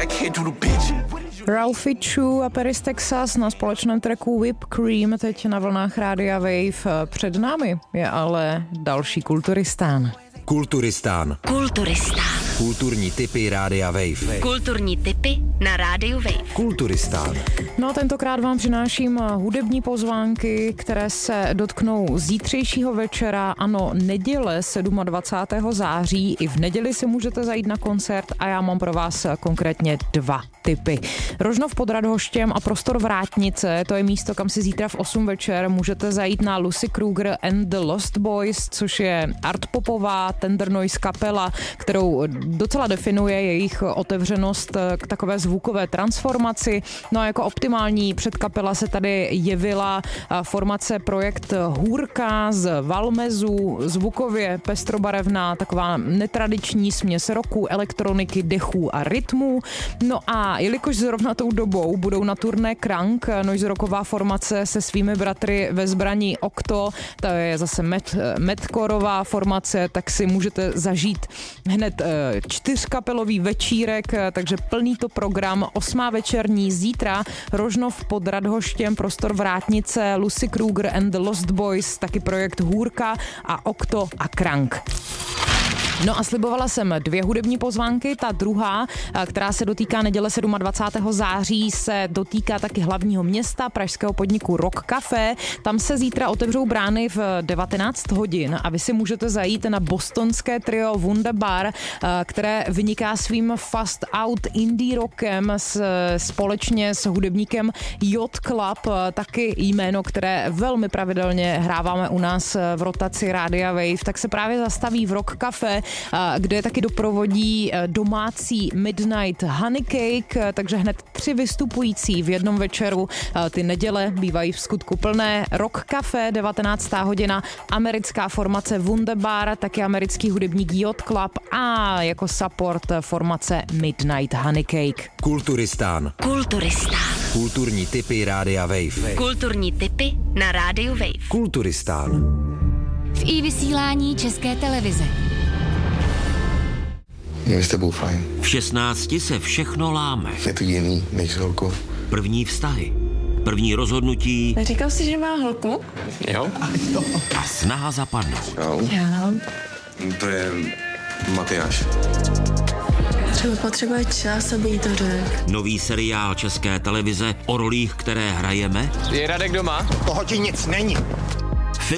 Ralphie Chu a Paris, Texas na společném tracku Whip Cream teď na vlnách Rádia Wave. Před námi je ale další Kulturistán. Kulturistán. Kulturní tipy Rádia Wave. Kulturní tipy na Rádiu Wave. Kulturistán. No a tentokrát vám přináším hudební pozvánky, které se dotknou zítřejšího večera, ano, neděle 27. září. I v neděli si můžete zajít na koncert a já mám pro vás konkrétně dva tipy. Rožnov pod Radhoštěm a prostor Vrátnice, to je místo, kam si zítra v 8 večer můžete zajít na Lucy Kruger and the Lost Boys, což je artpopová tender noise kapela, kterou docela definuje jejich otevřenost k takové zvukové transformaci. No a jako optimální předkapela se tady jevila formace projekt Hůrka z Valmezu, zvukově pestrobarevná, taková netradiční směs rocku, elektroniky, dechů a rytmů. No a jelikož zrovna tou dobou budou na turné Krank, noise rocková formace se svými bratry ve zbraní Okto, to je zase metkorová formace, tak si můžete zažít hned 4kapelový večírek, takže plný to program, 8. večerní zítra, Rožnov pod Radhoštěm, prostor Vrátnice, Lucy Kruger and the Lost Boys, taky projekt Hůrka a Okto a Krank. No a slibovala jsem 2 hudební pozvánky, ta druhá, která se dotýká neděle 27. září, se dotýká taky hlavního města, pražského podniku Rock Café. Tam se zítra otevřou brány v 19 hodin a vy si můžete zajít na bostonské trio Wunderbar, které vyniká svým fast out indie rockem společně s hudebníkem Yacht Club, taky jméno, které velmi pravidelně hráváme u nás v rotaci Rádia Wave, tak se právě zastaví v Rock Café, kde taky doprovodí domácí Midnight Honey Cake, takže hned 3 vystupující v jednom večeru. Ty neděle bývají v skutku plné. Rock Café, 19. hodina, americká formace Wunderbar, taky americký hudebník Yacht Club a jako support formace Midnight Honey Cake. Kulturistán. Kulturní tipy Rádia Wave. Kulturní tipy na Rádiu Wave. Kulturistán. V iVysílání České televize. Je s tebou fajn. V 16 se všechno láme. Je to jiný než s holkou. První vztahy, první rozhodnutí. Neříkal jsi, že má holku? Jo. A snaha zapadnout. Já. To je Matyáš. Třeba potřebuje čas, aby jí to řekl. Nový seriál České televize o rolích, které hrajeme. Je Radek doma? Toho ti nic není.